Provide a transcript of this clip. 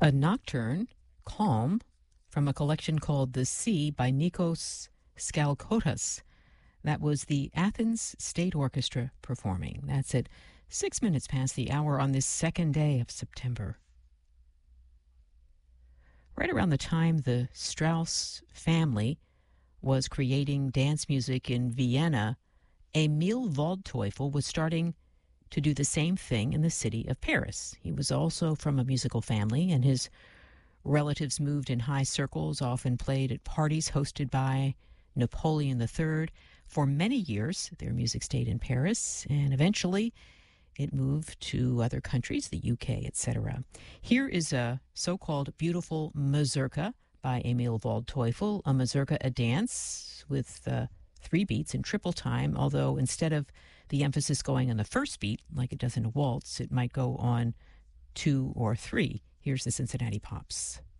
A nocturne, Calm, from a collection called The Sea by Nikos Skalkotas. That was the Athens State Orchestra performing. That's at 6 minutes past the hour on this second day of September. Right around the time the Strauss family was creating dance music in Vienna, Emil Waldteufel was starting to do the same thing in the city of Paris. He was also from a musical family, and his relatives moved in high circles, often played at parties hosted by Napoleon III. For many years, their music stayed in Paris, and eventually it moved to other countries, the UK, etc. Here is a so-called beautiful mazurka by Emil Waldteufel, a mazurka, a dance with 3 beats in triple time, although instead of the emphasis going on the first beat, like it does in a waltz, it might go on 2 or 3. Here's the Cincinnati Pops.